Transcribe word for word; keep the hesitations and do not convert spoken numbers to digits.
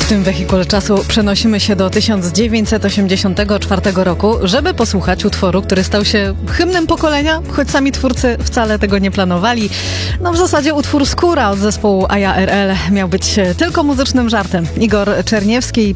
tym wehikule czasu przenosimy się do tysiąc dziewięćset osiemdziesiątego czwartego roku, żeby posłuchać utworu, który stał się hymnem pokolenia, choć sami twórcy wcale tego nie planowali. No w zasadzie utwór Skóra od zespołu A J A R L miał być tylko muzycznym żartem. Igor Czerniewski